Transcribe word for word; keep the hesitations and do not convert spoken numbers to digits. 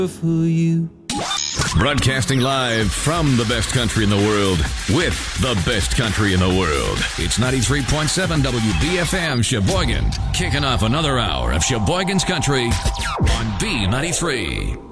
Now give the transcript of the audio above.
for you. Broadcasting live from the best country in the world with the best country in the world. It's ninety-three point seven W B F M Sheboygan, kicking off another hour of Sheboygan's Country on B ninety-three.